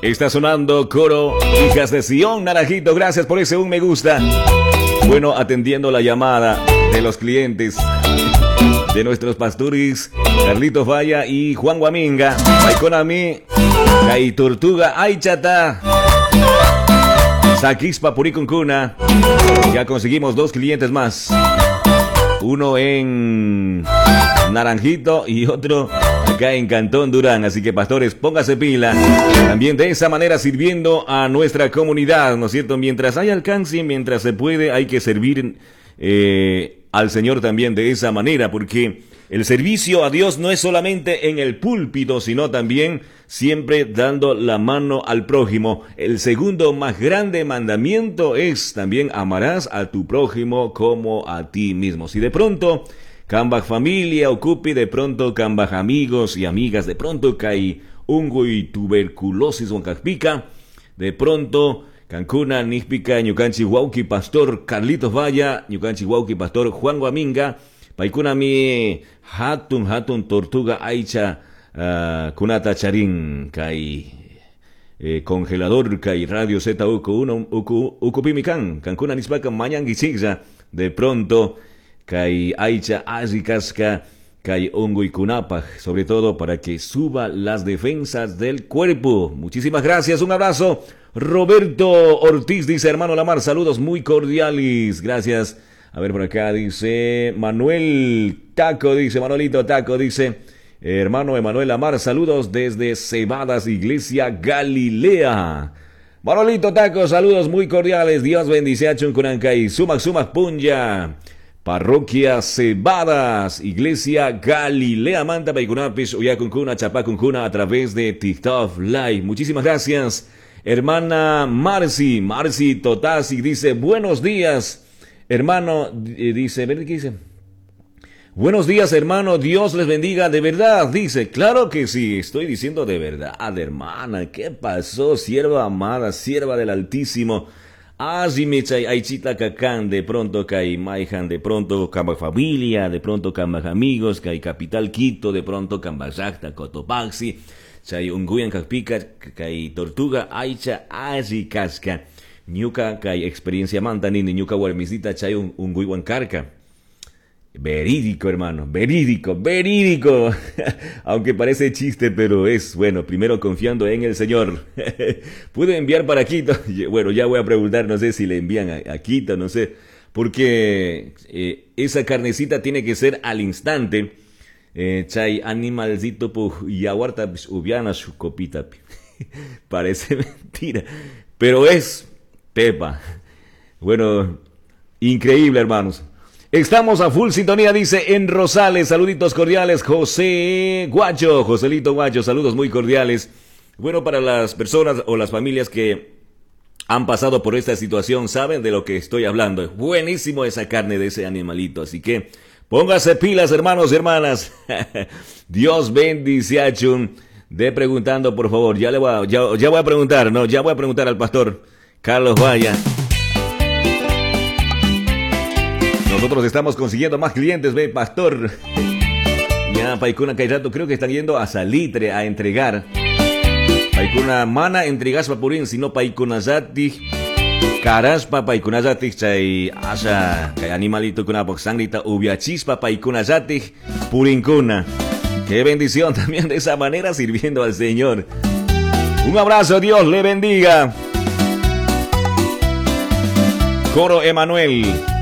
Está sonando coro Hijas de Sion. Naranjito, gracias por ese un me gusta. Bueno, atendiendo la llamada de los clientes de nuestros pastores Carlitos Valla y Juan Guaminga. Paiconami, Cai Tortuga, ay chata. Saquispa Puricuncuna. Ya conseguimos 2 clientes más. Uno en Naranjito y otro acá en Cantón Durán. Así que pastores, póngase pila. También de esa manera sirviendo a nuestra comunidad, ¿no es cierto? Mientras hay alcance, mientras se puede, hay que servir al Señor también de esa manera, porque el servicio a Dios no es solamente en el púlpito, sino también siempre dando la mano al prójimo. El segundo más grande mandamiento es también amarás a tu prójimo como a ti mismo. Si de pronto Cambaj familia ocupi, de pronto Cambaj amigos y amigas, de pronto cae hongo y tuberculosis huancajpica, de pronto Cancuna, Nispica, Ñucanchi Huauqui, Pastor Carlitos Valla, Ñucanchi Huauqui, Pastor Juan Guaminga, Paikuna mi hatun tortuga aicha kunata charin kai congelador kai radio Z uku1 ukupimikan Cancuna Nispaca mañangi sigza, de pronto kai aicha azicasca kai hongo y kunapa, sobre todo para que suba las defensas del cuerpo. Muchísimas gracias, un abrazo. Roberto Ortiz dice, hermano Lamar, saludos muy cordiales, gracias. A ver, por acá dice Manuel Taco, dice Manuelito Taco, dice hermano Emanuel Lamar, saludos desde Cebadas, Iglesia Galilea. Manuelito Taco, saludos muy cordiales, Dios bendice a Chuncunancay, sumac punya. Parroquia Cebadas, Iglesia Galilea, Manta, Paicunapis, Uyacuncuna, Chapacuncuna, a través de TikTok Live. Muchísimas gracias, hermana Marci Totasi, dice, buenos días, hermano, dice, ¿qué dice? Buenos días, hermano, Dios les bendiga, de verdad, dice, claro que sí, estoy diciendo de verdad, hermana, ¿qué pasó? Sierva amada, sierva del Altísimo. Azimichay Aichita Cacán, de pronto Cay Maijan, de pronto Camba Familia, de pronto Camba Amigos, Cay Capital Quito, de pronto Camba Zacta, Cotopaxi, Chay Unguyan Capica, Cay Tortuga, Aicha, Azicasca, Ñuca, Cay Experiencia Mantanin, Ñuca Guarmisita, Chay Unguyan Carca. Verídico, hermano, verídico. Aunque parece chiste, pero es, bueno, primero confiando en el Señor. ¿Puedo enviar para Quito? Bueno, ya voy a preguntar, no sé si le envían a Quito, no sé. Porque esa carnecita tiene que ser al instante. Chay animalcito y aguarta ubiana su copita. Parece mentira, pero es Pepa. Bueno, increíble, hermanos. Estamos a full sintonía, dice en Rosales, saluditos cordiales, Joselito Guacho, saludos muy cordiales. Bueno, para las personas o las familias que han pasado por esta situación, saben de lo que estoy hablando. Es buenísimo esa carne de ese animalito, así que póngase pilas, hermanos y hermanas. Dios bendice a Chun. De preguntando, por favor, ya voy a preguntar, ¿no? Ya voy a preguntar al pastor Carlos Valla. Nosotros estamos consiguiendo más clientes, ve, pastor. Ya, Paicuna Cairato, creo que están yendo a Salitre a entregar. Paicuna mana entregas papurin, sino Paicuna Zati. Caraspa Paicuna Zati, chay asa, chay animalito kuna boxangrita, ubiachispa Paicuna Zati, purincuna. Qué bendición también de esa manera sirviendo al Señor. Un abrazo, Dios le bendiga. Coro Emanuel.